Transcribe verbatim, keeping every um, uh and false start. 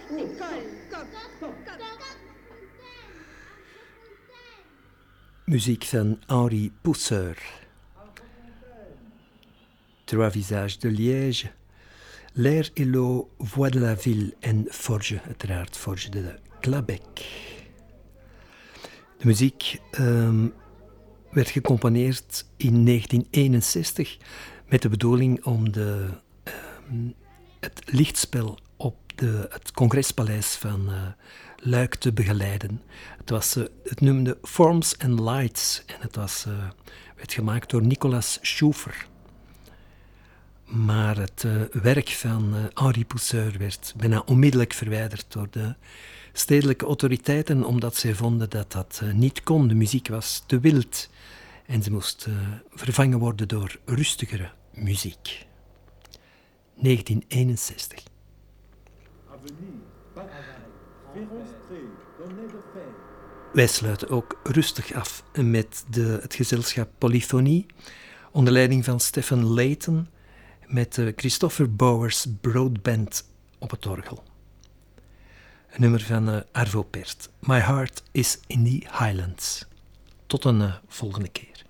Muziek van Henri Pousseur. Trois visages de Liège. L'air et l'eau, voix de la ville en Forge, uiteraard Forge de Clabec. De muziek um, werd gecomponeerd in negentien eenenzestig met de bedoeling om de, um, het lichtspel op de, het Congrespaleis van uh, Luik te begeleiden. Het, was, uh, het noemde Forms and Lights en het was, uh, werd gemaakt door Nicolas Schuffer. Maar het uh, werk van uh, Henri Pousseur werd bijna onmiddellijk verwijderd door de stedelijke autoriteiten, omdat zij vonden dat dat uh, niet kon. De muziek was te wild en ze moest uh, vervangen worden door rustigere muziek. negentien eenenzestig. Wij sluiten ook rustig af met de, het gezelschap Polyphonie, onder leiding van Stephen Layton, met uh, Christopher Bowers Broadband op het orgel. Een nummer van uh, Arvo Pärt. My Heart is in the Highlands. Tot een uh, volgende keer.